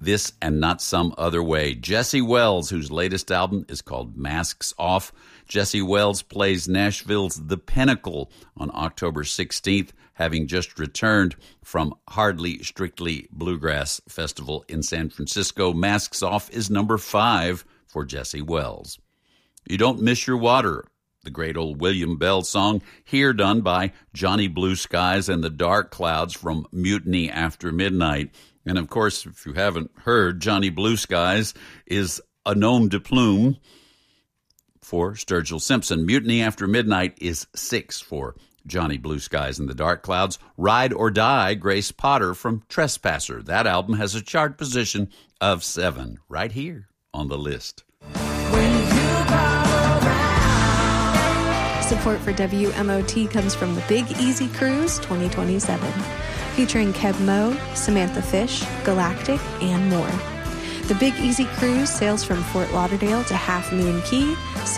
This and Not Some Other Way. Jesse Wells, whose latest album is called Masks Off. Jesse Wells plays Nashville's The Pinnacle on October 16th, having just returned from Hardly Strictly Bluegrass Festival in San Francisco. Masks Off is number 5 for Jesse Wells. You Don't Miss Your Water, the great old William Bell song, here done by Johnny Blue Skies and the Dark Clouds from Mutiny After Midnight. And of course, if you haven't heard, Johnny Blue Skies is a nom de plume for Sturgill Simpson. Mutiny After Midnight is 6 for Johnny Blue Skies and the Dark Clouds. Ride or Die, Grace Potter from Trespasser. That album has a chart position of 7 right here on the list. Support for WMOT comes from the Big Easy Cruise 2027, featuring Keb Mo, Samantha Fish, Galactic, and more. The Big Easy Cruise sails from Fort Lauderdale to Half Moon Cay,